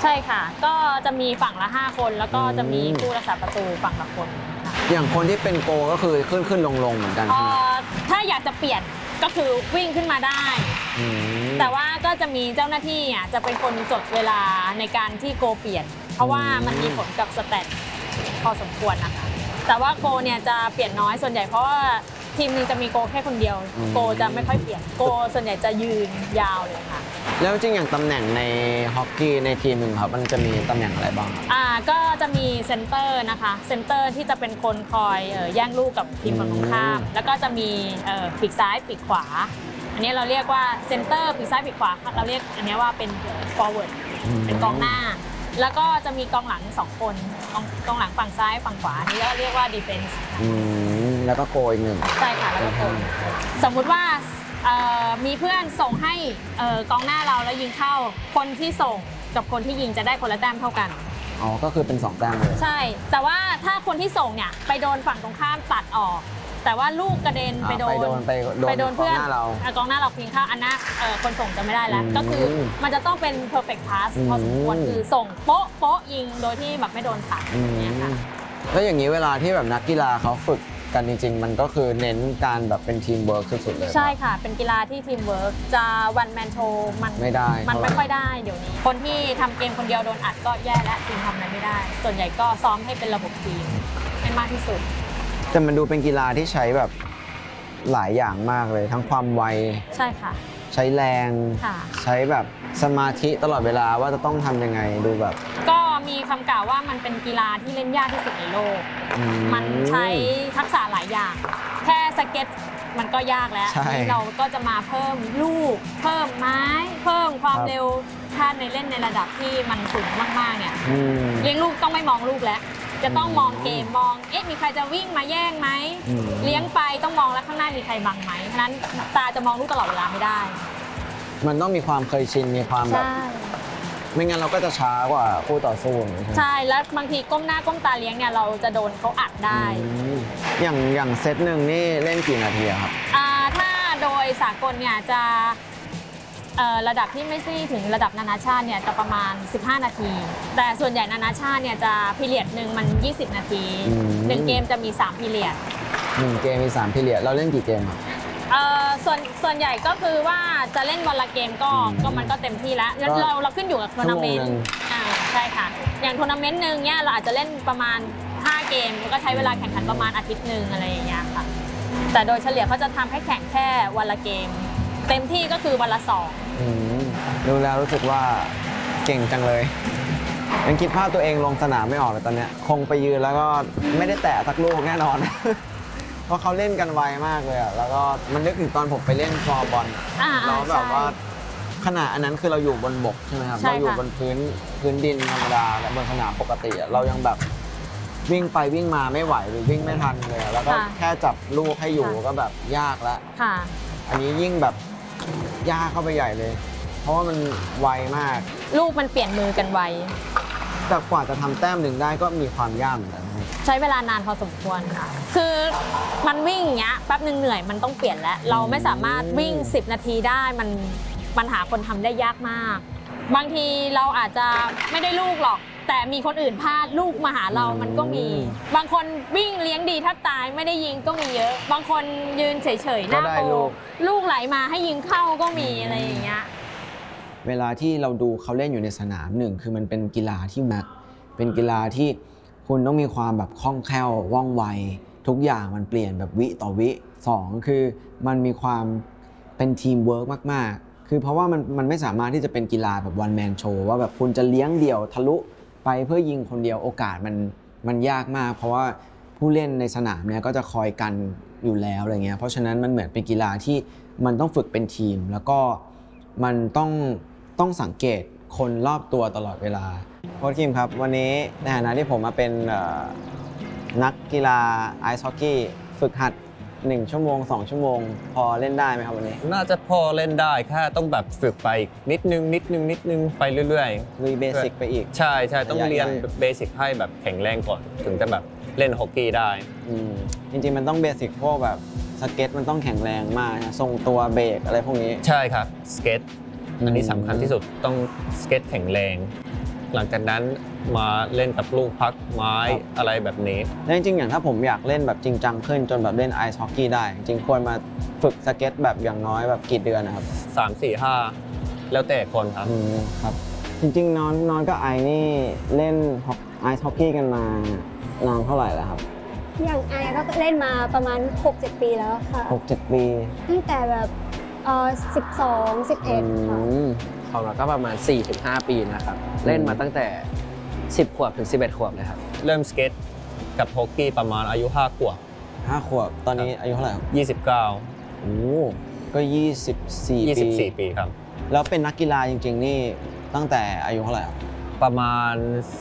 ใช่ค่ะก็จะมีฝั่งละ5คนแล้วก็จะมีผู้รักษาประตูฝั่งละคนค่ะอย่างคนที่เป็นโกก็คือขึ้นลงเหมือนกันใช่ไหมถ้าอยากจะเปลี่ยนก็คือวิ่งขึ้นมาได้แต่ว่าก็จะมีเจ้าหน้าที่จะเป็นคนจดเวลาในการที่โกเปลี่ยนเพราะว่ามันมีผลกับสแตทพอสมควรนะคะแต่ว่าโกเนี่ยจะเปลี่ยนน้อยส่วนใหญ่เพราะว่าทีมนึงจะมีโกแค่คนเดียวโกจะไม่ค่อยเปลี่ยนโกส่วนใหญ่จะยืนยาวเลยค่ะแล้วจริงอย่างตำแหน่งในฮอกกี้ในทีมหนึ่งครับมันจะมีตำแหน่งอะไรบ้างก็จะมีเซนเตอร์นะคะเซนเตอร์ที่จะเป็นคนคอยแย่งลูกกับทีมฝั่งตรงข้ามแล้วก็จะมีปีกซ้ายปีกขวาอันนี้เราเรียกว่าเซนเตอร์ปีกซ้ายปีกขวาเราเรียกอันนี้ว่าเป็น forward เป็นกองหน้าแล้วก็จะมีกองหลัง2คนกองหลังฝั่งซ้ายฝั่งขวานี่ก็เรียกว่า defense แล้วก็โกอีกหนึ่งใช่ค่ะแล้วก็โกสมมุติว่ามีเพื่อนส่งให้กองหน้าเราแล้วยิงเข้าคนที่ส่งกับคนที่ยิงจะได้คนละแต้มเท่ากันอ๋อก็คือเป็น2แต้มเลยใช่แต่ว่าถ้าคนที่ส่งเนี่ยไปโดนฝั่งตรงข้ามตัดออกแต่ว่าลูกกระเด็นไปโดนเพื่อนกองหน้าเราพิงเข้าอันนั้นคนส่งจะไม่ได้แล้วก็คือมันจะต้องเป็น perfect pass พอสมควรคือส่งโป๊ะยิงโดยที่แบบไม่โดนตัดเนี่ยค่ะแล้วอย่างนี้เวลาที่แบบนักกีฬาเขาฝึกกันจริงๆมันก็คือเน้นการแบบเป็นทีมเวิร์กสุดๆเลยใช่ค่ะเป็นกีฬาที่ทีมเวิร์กจะวันแมนโชว์มันไม่ได้มันไม่ค่อยได้เดี๋ยวนี้คนที่ทำเกมคนเดียวโดนอัดก็แย่และทีมทำอะไรไม่ได้ส่วนใหญ่ก็ซ้อมให้เป็นระบบทีมให้มากที่สุดแต่มันดูเป็นกีฬาที่ใช้แบบหลายอย่างมากเลยทั้งความไวใช่ค่ะใช้แรงใช้แบบสมาธิตลอดเวลาว่าจะต้องทำยังไงดูแบบก็มีคำกล่าวว่ามันเป็นกีฬาที่เล่นยากที่สุดในโลกมันใช้ทักษะหลายอย่างแค่สเก็ตมันก็ยากแล้วนี่เราก็จะมาเพิ่มลูกเพิ่มไม้เพิ่มความเร็วถ้าในเล่นในระดับที่มันสูงมากๆเนี่ยเลี้ยงลูกต้องไม่มองลูกแล้วจะต้องมองเกมมองมีใครจะวิ่งมาแย่งไหมเลี้ยงไปต้องมองแล้วข้างหน้ามีใครบังไหมฉะนั้นตาจะมองลูกตลอดเวลาไม่ได้มันต้องมีความเคยชินมีความแบบไม่งั้นเราก็จะช้ากว่าคู่ต่อสู้ใช่แล้วบางทีก้มหน้าก้มตาเลี้ยงเนี่ยเราจะโดนเขาอัดได้อย่างเซตหนึ่งนี่เล่นกี่นาทีครับถ้าโดยสากลเนี่ยจะระดับที่ไม่ใช่ถึงระดับนานาชาติเนี่ยจะประมาณ15นาทีแต่ส่วนใหญ่นานาชาติเนี่ยจะพีเรียดหนึ่งมัน20นาที1เกมจะมี3พีเรียด 1เกมมี3พีเรียดเราเล่นกี่เกมครับส่วนใหญ่ก็คือว่าจะเล่นวันละเกมก็มันก็เต็มที่แล้วเราขึ้นอยู่กับทัวร์นาเมนต์ใช่ค่ะอย่างทัวร์นาเมนต์นึงเนี่ยเราอาจจะเล่นประมาณ5เกมแล้วก็ใช้เวลาแข่งขันประมาณอาทิตย์นึงอะไรอย่างเงี้ยค่ะแต่โดยเฉลี่ยเขาจะทำให้แข่งแค่วันละเกมเต็มที่ก็คือวันละ2 ดูแล้วรู้สึกว่าเก่งจังเลยยังคิดภาพตัวเองลงสนามไม่ออกเลยตอนนี้คงไปยืนแล้วก็ไม่ได้แตะสักลูกแน่นอนเพราะเขาเล่นกันไวมากเลยแล้วก็มันนึกถึงตอนผมไปเล่นฟลอร์บอลแล้วแบบว่าขณะอันนั้นคือเราอยู่บนบกใช่ไหมครับเราอยู่บนพื้นดินธรรมดาและบนสนามปกติเรายังแบบวิ่งไปวิ่งมาไม่ไหวหรือวิ่งไม่ทันเลยแล้วก็แค่จับลูกให้อยู่ก็แบบยากแล้วอันนี้ยิ่งแบบยากเข้าไปใหญ่เลยเพราะว่ามันไวมากลูกมันเปลี่ยนมือกันไวแต่กว่าจะทำแต้มหนึ่งได้ก็มีความยากเหมือนกันใช้เวลานานพอสมควรค่ะคือมันวิ่งอย่างเงี้ยแป๊บนึงเหนื่อยมันต้องเปลี่ยนแล้วเราไม่สามารถวิ่ง10นาทีได้มันหาคนทำได้ยากมากบางทีเราอาจจะไม่ได้ลูกหรอกแต่มีคนอื่นพลาดลูกมาหาเรามันก็มีบางคนวิ่งเลี้ยงดีแทบตายไม่ได้ยิงก็มีเยอะบางคนยืนเฉยๆหน้าโกลูกไหลมาให้ยิงเข้าก็มีอะไรอย่างเงี้ยเวลาที่เราดูเขาเล่นอยู่ในสนามหนึ่งคือมันเป็นกีฬาที่เป็นกีฬาที่คุณต้องมีความแบบคล่องแคล่วว่องไวทุกอย่างมันเปลี่ยนแบบวิต่อวิ2คือมันมีความเป็นทีมเวิร์กมากๆคือเพราะว่ามันไม่สามารถที่จะเป็นกีฬาแบบวันแมนโชว์ว่าแบบคุณจะเลี้ยงเดี่ยวทะลุไปเพื่อยิงคนเดียวโอกาสมันยากมากเพราะว่าผู้เล่นในสนามเนี่ยก็จะคอยกันอยู่แล้วอะไรเงี้ยเพราะฉะนั้นมันเหมือนเป็นกีฬาที่มันต้องฝึกเป็นทีมแล้วก็มันต้องสังเกตคนรอบตัวตลอดเวลาโค้ชคิมครับวันนี้ในฐานะที่ผมมาเป็นนักกีฬาไอซ์ฮอกกี้ฝึกหัด1ชั่วโมง2ชั่วโมงพอเล่นได้ไหมครับวันนี้น่าจะพอเล่นได้แค่ต้องแบบฝึกไปนิดนึงไปเรื่อยๆลุยเบสิกไปอีกใช่ต้องเรียนเบสิกให้แบบแข็งแรงก่อนถึงจะแบบเล่นฮอกกี้ได้จริงๆมันต้องเบสิกพวกแบบสเก็ตมันต้องแข็งแรงมากทรงตัวเบรกอะไรพวกนี้ใช่ครับสเก็ตอันนี้สำคัญที่สุดต้องสเก็ตแข็งแรงหลังจากนั้นมาเล่นกับลูกพักไม้อะไรแบบนี้แล้วจริงๆอย่างถ้าผมอยากเล่นแบบจริงจังขึ้นจนแบบเล่นไอซ์ฮอกกี้ได้จริงควรมาฝึกสเก็ตแบบอย่างน้อยแบบกี่เดือนนะครับ 3 4 5แล้วแต่คนครับครับจริงๆน้องกับไอนี่เล่นไอซ์ฮอกกี้กันมานานเท่าไหร่แล้วครับอย่างไอก็เล่นมาประมาณ 6-7 ปีแล้วค่ะ 6-7 ปีตั้งแต่แบบ12 11ค่ะของเราก็ประมาณ 4-5 ปีนะครับเล่นมาตั้งแต่10 ขวบถึง 11 ขวบเลยครับเริ่มสเก็ตกับฮอกกี้ประมาณอายุ5 ขวบ 5 ขวบตอนนี้อายุเท่าไหร่ครับ 29 โอ้ก็24 ปีครับแล้วเป็นนักกีฬาจริงๆนี่ตั้งแต่อายุเท่าไหร่ครับประมาณ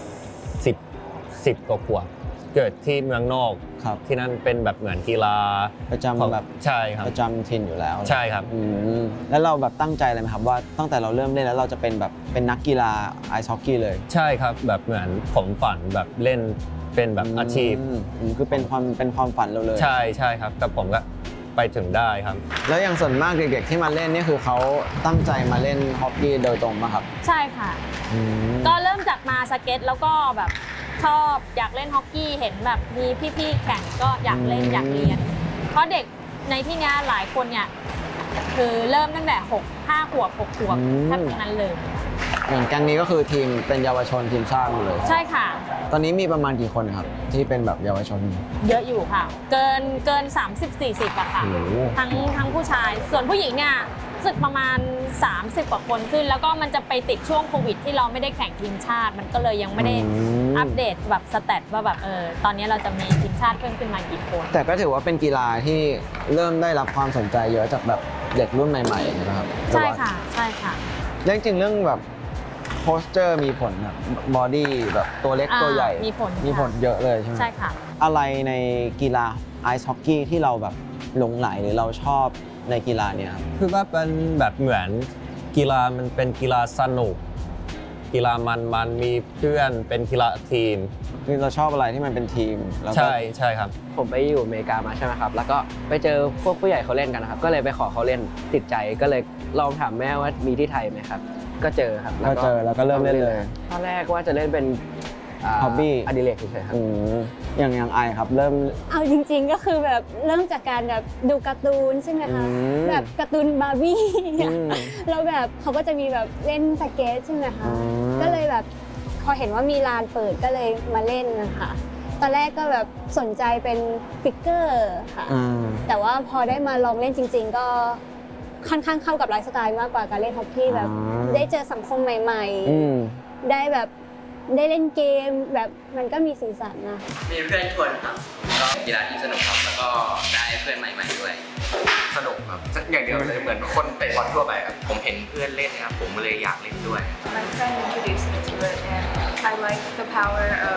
10 กว่าขวบเกิดที่เมืองนอกครับที่นั่นเป็นแบบเหมือนกีฬาประจำแบบใช่ครับประจำถิ่นอยู่แล้วใช่ครับแล้วเราแบบตั้งใจเลยไหมครับว่าตั้งแต่เราเริ่มเล่นแล้วเราจะเป็นแบบเป็นนักกีฬาไอซ์ฮอกกี้เลยใช่ครับแบบเหมือนผมฝันแบบเล่นเป็นแบบอาชีพคือเป็นความฝันเราเลยใช่ครับกับผมก็ไปถึงได้ครับแล้วอย่างส่วนมากเด็กๆที่มาเล่นนี่คือเขาตั้งใจมาเล่นฮอกกี้โดยตรงป่ะครับใช่ค่ะก็เริ่มจากมาสเก็ตแล้วก็แบบชอบอยากเล่นฮอกกี้เห็นแบบมีพี่ๆแข่งก็อยากเล่นอยากเรียนเพราะเด็กในที่นี้หลายคนเนี่ยคือเริ่มตั้งแต่5 ขวบ 6 ขวบแทบทั้งนั้นเลยอย่างแก๊งนี้ก็คือทีมเป็นเยาวชนทีมชาติเลยใช่ค่ะตอนนี้มีประมาณกี่คนครับที่เป็นแบบเยาวชนเยอะอยู่ค่ะเกิน30-40อะค่ะทั้งผู้ชายส่วนผู้หญิงเนี่ยสึกประมาณ30 กว่าคนขึ้นแล้วก็มันจะไปติดช่วงโควิดที่เราไม่ได้แข่งทีมชาติมันก็เลยยังไม่ได้อัปเดตแบบสแตทว่าแบบตอนนี้เราจะมีทีมชาติเพิ่มขึ้นมากี่คนแต่ก็ถือว่าเป็นกีฬาที่เริ่มได้รับความสนใจเยอะจากแบบเด็กรุ่นใหม่ๆนะครับใช่ค่ะใช่ค่ะเรื่องจริงเรื่องแบบโพสเจอร์มีผลครับบอดี้แบบตัวเล็กตัวใหญ่มีผลเยอะเลยใช่ไหมใช่ค่ะอะไรในกีฬาไอซ์ฮอกกี้ที่เราแบบหลงใหลหรือเราชอบในกีฬาเนี่ยครับคือว่าเป็นแบบเหมือนกีฬามันเป็นกีฬาสนุกกีฬามันมีเพื่อนเป็นกีฬาทีมคือเราชอบอะไรที่มันเป็นทีมใช่ครับผมไปอยู่อเมริกามาใช่ไหมครับแล้วก็ไปเจอพวกผู้ใหญ่เขาเล่นกันนะครับก็เลยไปขอเขาเล่นติดใจก็เลยลองถามแม่ว่ามีที่ไทยไหมครับก็เจอครับแล้วก็เริ่มเล่นเลยตอนแรกว่าจะเล่นเป็นฮอบบี้อดิเรกเฉยๆครับอย่างไอครับเริ่มเอาจริงๆก็คือแบบเริ่มจากการแบบดูการ์ตูนใช่ไหมคะแบบการ์ตูนบาร์บี้แล้วแบบเขาก็จะมีแบบเล่นสเก็ตใช่ไหมคะก็เลยแบบพอเห็นว่ามีลานเปิดก็เลยมาเล่นนะคะตอนแรกก็แบบสนใจเป็นฟิกเกอร์ค่ะแต่ว่าพอได้มาลองเล่นจริงๆก็ค่อนข้างเข้ากับไลฟ์สไตล์มากกว่าการเล่นฮอกกี้แบบได้เจอสังคมใหม่ๆได้แบบได้เล่นเกมแบบมันก็มีสีสันนะมีเพื่อนชวนครับก็กีฬาที่สนุกครับแล้วก็ได้เพื่อนใหม่ๆด้วยสนุกครับอย่างเดียวเลยเหมือนคนเตะบอลทั่วไปครับผมเห็นเพื่อนเล่นนะครับผมเลยอยากเล่นด้วย My friend introduced me to it and I like the power of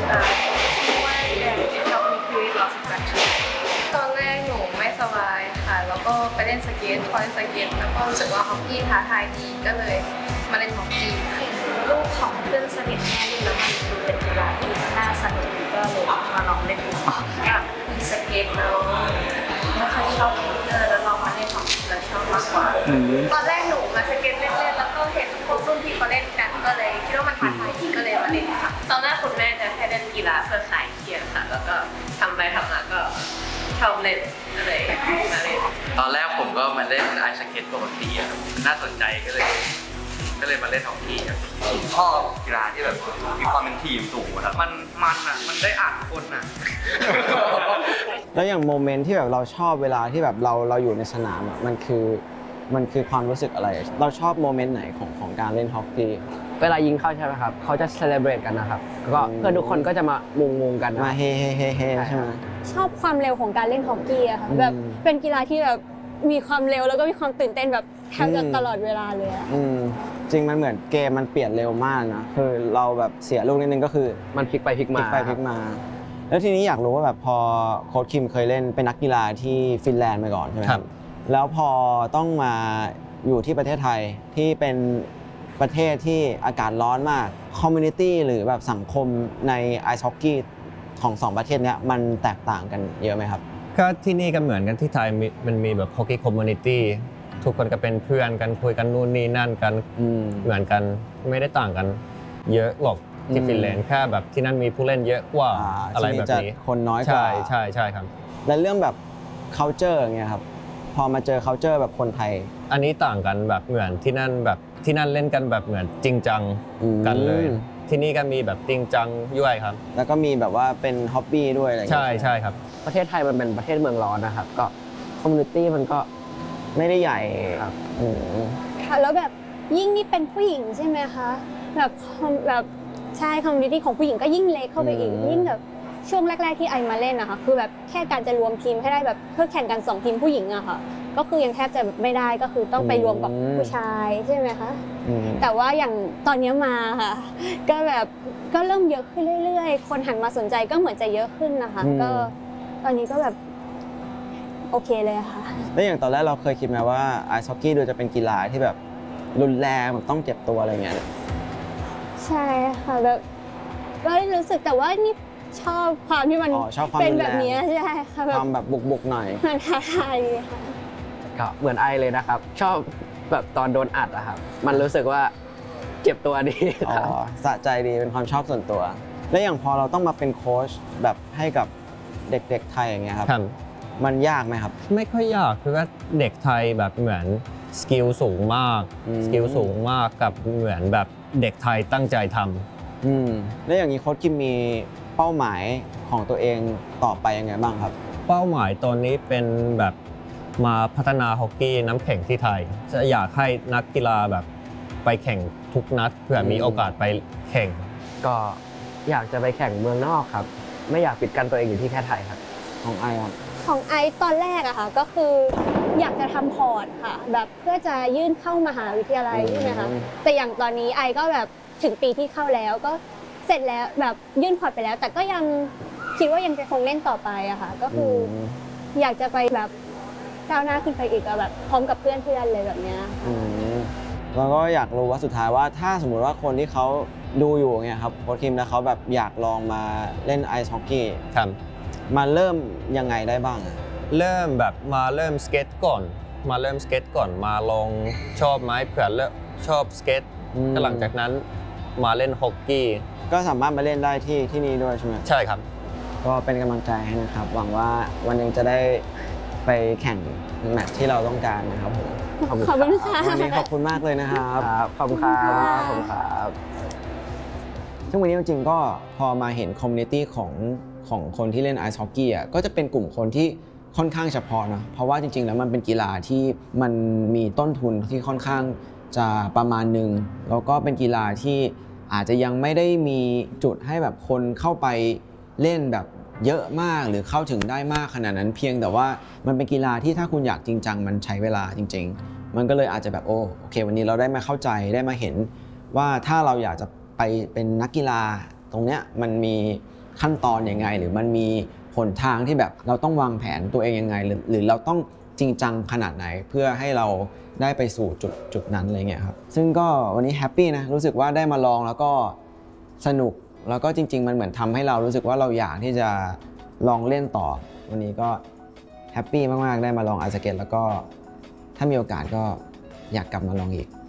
teamwork and it helped me create lots of friendships ตอนแรกหนูไม่สบายค่ะแล้วก็ไปเล่นสเก็ตพอเล่นสเก็ตแล้วก็รู้สึกว่าฮอกกี้ท้าทายดีก็เลยมาเล่นฮอกกี้ลูกของเพื่อนสนิทแม่เล่นแล้วมันดูเป็นกีฬาที่น่าสนุกก็เลยมาลองเล่นดูก็มีสเก็ตแล้วไม่ค่อยชอบฟิกเกอร์แล้วลองมาเล่นฮอกกี้แล้วชอบมากกว่าตอนแรกหนูมาสเก็ตเล่นๆแล้วก็เห็นพวกรุ่นพี่เขาเล่นกันก็เลยคิดว่ามันท้าทายดีก็เลยมาเล่นค่ะตอนแรกคุณแม่จะให้เล่นกีฬาเพื่อคลายเครียดค่ะแล้วก็ทำไปทำมาก็ชอบเล่นก็เลยมาเล่นตอนแรกผมก็มาเล่นไอซ์สเก็ตปกติครับน่าสนใจก็เลยมาเล่นฮอกกี้ครับผมชอบกีฬาที่แบบมีความเป็นทีมสูงครับมันได้อ่านคนอ่ะแล้วอย่างโมเมนต์ที่แบบเราชอบเวลาที่แบบเราอยู่ในสนามอ่ะมันคือความรู้สึกอะไรเราชอบโมเมนต์ไหนของการเล่นฮอกกี้เวลายิงเข้าใช่ไหมครับเขาจะเซเลบรตกันนะครับก็เพื่อนทุกคนก็จะมามุงกันมาเฮ้ใช่ไหมชอบความเร็วของการเล่นฮอกกี้อะค่ะแบบเป็นกีฬาที่แบบมีความเร็วแล้วก็มีความตื่นเต้นแบบแทบจะตลอดเวลาเลยอะจริงมันเหมือนเกมมันเปลี่ยนเร็วมากนะคือเราแบบเสียลูกนิดนึงก็คือมันพลิกไปพลิกมาแล้วทีนี้อยากรู้ว่าแบบพอโค้ชคิมเคยเล่นเป็นนักกีฬาที่ฟินแลนด์มาก่อนใช่ไหมครับแล้วพอต้องมาอยู่ที่ประเทศไทยที่เป็นประเทศที่อากาศร้อนมากคอมมูนิตี้หรือแบบสังคมในไอซ์ฮอกกี้ของ2ประเทศนี้มันแตกต่างกันเยอะไหมครับก็ที่นี่ก็เหมือนกันที่ไทยมันมีแบบฮอกกี้คอมมูนิตี้ทุกคนก็เป็นเพื่อนกันคุยกันนู่นนี่นั่นกันเหมือนกันไม่ได้ต่างกันเยอะหรอกที่ฟินแลนด์แค่แบบที่นั่นมีผู้เล่นเยอะกว่าอะไรแบบนี้คนน้อยกว่าใช่ครับและเรื่องแบบ culture อย่างเงี้ยครับพอมาเจอ culture แบบคนไทยอันนี้ต่างกันแบบเหมือนที่นั่นแบบที่นั่นเล่นกันแบบเหมือนจริงจังกันเลย ที่นี่ก็มีแบบจริงจังด้วยครับแล้วก็มีแบบว่าเป็นฮ็อบบี้ด้วยอะไรอย่างเงี้ยใช่ครับประเทศไทยมันเป็นประเทศเมืองร้อนนะครับก็คอมมูนิตี้มันก็ไม่ได้ใหญ่ครับค่ะแล้วแบบยิ่งนี่เป็นผู้หญิงใช่ไหมคะแบบใช่คอมมูนิตี้ของผู้หญิงก็ยิ่งเล็กเข้าไปอีกยิ่งแบบช่วงแรกๆที่ไอมาเล่นนะคะคือแบบแค่การจะรวมทีมให้ได้แบบเพื่อแข่งกัน2ทีมผู้หญิงอะค่ะก็คือยังแทบจะไม่ได้ก็คือต้องไปรวมกับผู้ชายใช่ไหมคะแต่ว่าอย่างตอนนี้มาค่ะก็แบบก็เริ่มเยอะขึ้นเรื่อยๆคนหันมาสนใจก็เหมือนจะเยอะขึ้นนะคะก็ตอนนี้ก็แบบโอเคเลยค่ะแล้วอย่างตอนแรกเราเคยคิดไหมว่าไอซ์ฮอกกี้ดูจะเป็นกีฬาที่แบบรุนแรงแบบต้องเจ็บตัวอะไรเงี้ยใช่ค่ะแบบก็รู้สึกแต่ว่านี่ชอบความที่มันชอบความเป็นรุนแบแรงบนี้ใช่ค่ะแบคบวามแบบบุกๆหน่อยมันท้าทายดีค่ะก็เหมือนไอเลยนะครับ ชอบแบบตอนโดนอัดอะครับมันรู้สึกว่าเจ็บตัวดีครับสะใจดีเป็นความชอบส่วนตัว แล้วอย่างพอเราต้องมาเป็นโค้ชแบบให้กับเด็กๆไทยอย่างเงี้ยครับ มันยากไหมครับไม่ค่อยยากคือว่าเด็กไทยแบบเหมือนสกิลสูงมากสกิลสูงมากกับเหมือนแบบเด็กไทยตั้งใจทำแล้วอย่างนี้โค้ชคิมมีเป้าหมายของตัวเองต่อไปยังไงบ้างครับเป้าหมายตอนนี้เป็นแบบมาพัฒนาฮอกกี้น้ำแข็งที่ไทยจะอยากให้นักกีฬาแบบไปแข่งทุกนัดเพื่อมีโอกาสไปแข่งก็อยากจะไปแข่งเมืองนอกครับ ไม่อยากปิดกั้นตัวเองอยู่ที่แค่ไทยครับของไอครับของไอซ์ตอนแรกอะค่ะก็คืออยากจะทำพอร์ตค่ะแบบเพื่อจะยื่นเข้ามหาวิทยาลัยใช่ไหมคะแต่อย่างตอนนี้ไอซ์ก็แบบถึงปีที่เข้าแล้วก็เสร็จแล้วแบบยื่นพอร์ตไปแล้ว แต่ก็ยังคิดว่ายังจะคงเล่นต่อไปอะค่ะก็คืออยากจะไปแบบก้าวหน้าขึ้นไปอีกอะแบบพร้อมกับเพื่อนๆเลยแบบเนี้ยแล้วก็อยากรู้ว่าสุดท้ายว่าถ้าสมมุติว่าคนที่เขาดูอยู่เนี่ยครับโค้ชคิมแล้วเขาแบบอยากลองมาเล่นไอซ์ฮอกกี้มาเริ่มยังไงได้บ้างเริ่มแบบมาเริ่มสเก็ตก่อนมาลองชอบไหมเผื่อชอบสเก็ตก็หลังจากนั้นมาเล่นฮอกกี้ก็สามารถมาเล่นได้ที่นี่ด้วยใช่ไหมใช่ครับก็เป็นกำลังใจให้นะครับ หวังว่าวันหนึงจะได้ไปแข่งแมตช์ที่เราต้องการนะครับผมขอบคุณค่ะวันนี้ขอบคุณมากเลยนะครับขอบคุณครับขอบคุณครับซึ่งวันนี้จริงๆก็พอมาเห็นคอมมูนิตี้ของคนที่เล่นไอซ์ฮอกกี้อ่ะก็จะเป็นกลุ่มคนที่ค่อนข้างเฉพาะนะเพราะว่าจริงๆแล้วมันเป็นกีฬาที่มันมีต้นทุนที่ค่อนข้างจะประมาณหนึ่งแล้วก็เป็นกีฬาที่อาจจะยังไม่ได้มีจุดให้แบบคนเข้าไปเล่นแบบเยอะมากหรือเข้าถึงได้มากขนาดนั้นเพียงแต่ว่ามันเป็นกีฬาที่ถ้าคุณอยากจริงจังมันใช้เวลาจริงๆมันก็เลยอาจจะแบบโอเควันนี้เราได้มาเข้าใจได้มาเห็นว่าถ้าเราอยากจะไปเป็นนักกีฬาตรงเนี้ยมันมีขั้นตอนยังไงหรือมันมีหนทางที่แบบเราต้องวางแผนตัวเองยังไงหรือเราต้องจริงจังขนาดไหนเพื่อให้เราได้ไปสู่จุดนั้นอะไรเงี้ยครับซึ่งก็วันนี้แฮปปี้นะรู้สึกว่าได้มาลองแล้วก็สนุกแล้วก็จริงๆมันเหมือนทำให้เรารู้สึกว่าเราอยากที่จะลองเล่นต่อวันนี้ก็แฮปปี้มากๆได้มาลองไอซ์สเก็ตแล้วก็ถ้ามีโอกาสก็อยากกลับมาลองอีก